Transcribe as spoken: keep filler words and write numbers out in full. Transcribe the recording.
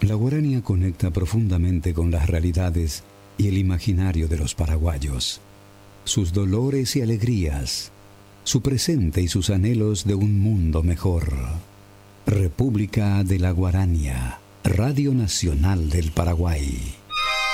La Guarania conecta profundamente con las realidades y el imaginario de los paraguayos, sus dolores y alegrías, su presente y sus anhelos de un mundo mejor. República de la Guarania, Radio Nacional del Paraguay.